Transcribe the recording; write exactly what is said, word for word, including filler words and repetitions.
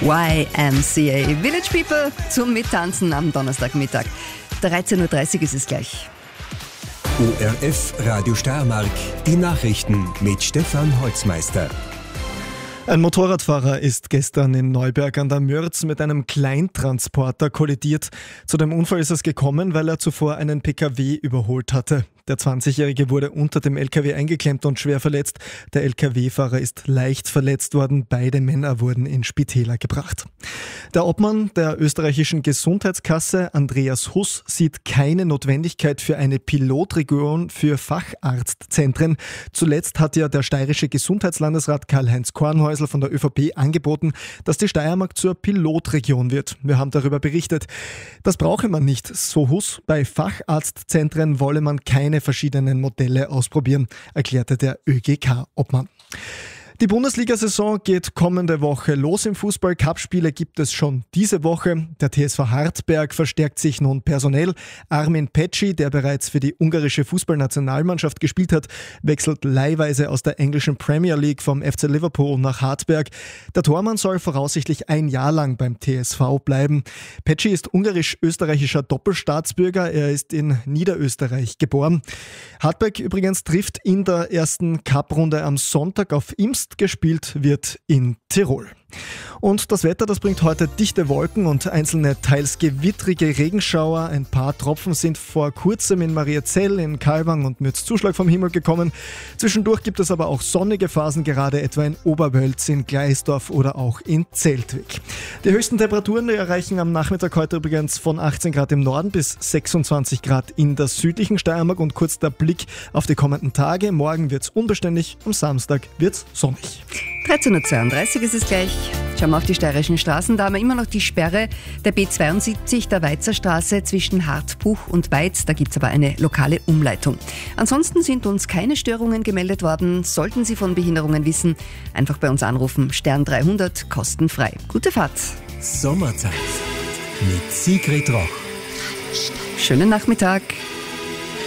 Y M C A. Village People zum Mittanzen am Donnerstagmittag. dreizehn Uhr dreißig ist es gleich. O R F Radio Steiermark, die Nachrichten mit Stefan Holzmeister. Ein Motorradfahrer ist gestern in Neuberg an der Mürz mit einem Kleintransporter kollidiert. Zu dem Unfall ist es gekommen, weil er zuvor einen P K W überholt hatte. Der zwanzigjährige wurde unter dem L K W eingeklemmt und schwer verletzt. Der L K W-Fahrer ist leicht verletzt worden. Beide Männer wurden in Spitäler gebracht. Der Obmann der österreichischen Gesundheitskasse, Andreas Huss, sieht keine Notwendigkeit für eine Pilotregion für Facharztzentren. Zuletzt hat ja der steirische Gesundheitslandesrat Karl-Heinz Kornhäusl von der ÖVP angeboten, dass die Steiermark zur Pilotregion wird. Wir haben darüber berichtet. Das brauche man nicht, so Huss. Bei Facharztzentren wolle man keine verschiedenen Modelle ausprobieren, erklärte der Ö G K-Obmann. Die Bundesliga-Saison geht kommende Woche los im Fußball. Cup-Spiele gibt es schon diese Woche. Der T S V Hartberg verstärkt sich nun personell. Armin Pecci, der bereits für die ungarische Fußballnationalmannschaft gespielt hat, wechselt leihweise aus der englischen Premier League vom F C Liverpool nach Hartberg. Der Tormann soll voraussichtlich ein Jahr lang beim T S V bleiben. Pecci ist ungarisch-österreichischer Doppelstaatsbürger. Er ist in Niederösterreich geboren. Hartberg übrigens trifft in der ersten Cup-Runde am Sonntag auf Imst. Gespielt wird in Tirol. Und das Wetter, das bringt heute dichte Wolken und einzelne teils gewittrige Regenschauer. Ein paar Tropfen sind vor kurzem in Mariazell, in Kalbang und Mürzzuschlag vom Himmel gekommen. Zwischendurch gibt es aber auch sonnige Phasen, gerade etwa in Oberwölz, in Gleisdorf oder auch in Zeltwig. Die höchsten Temperaturen die erreichen am Nachmittag heute übrigens von achtzehn Grad im Norden bis sechsundzwanzig Grad in der südlichen Steiermark. Und kurz der Blick auf die kommenden Tage. Morgen wird es unbeständig, am Samstag wird es sonnig. dreizehn Uhr zweiunddreißig ist es gleich. Schauen wir auf die steirischen Straßen. Da haben wir immer noch die Sperre der B zweiundsiebzig, der Weizerstraße zwischen Hartbuch und Weiz. Da gibt es aber eine lokale Umleitung. Ansonsten sind uns keine Störungen gemeldet worden. Sollten Sie von Behinderungen wissen, einfach bei uns anrufen. Stern dreihundert, kostenfrei. Gute Fahrt. Sommerzeit mit Sigrid Roch. Schönen Nachmittag.